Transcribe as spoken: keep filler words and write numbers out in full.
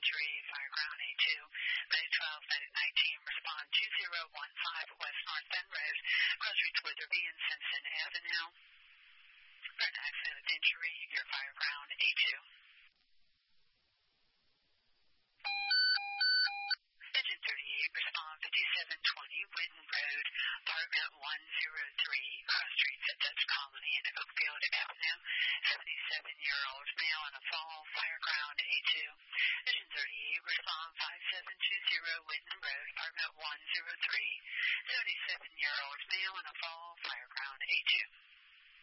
injury, Fireground A two, Bay twelve, nineteen, respond two zero one five West North Bend Road, closer to Witherby and Simpson Avenue. For an accident with injury, your Fireground A two. Engine thirty-eight, respond fifty-seven twenty Whitten Road, apartment one oh three, cross streets at Dutch Colony and Oakfield Avenue. seventy-seven-year-old male on a fall, Fireground A two. Engine thirty-eight, respond five seven two zero Whitten Road, apartment one oh three. seventy-seven-year-old male on a fall, Fireground A two.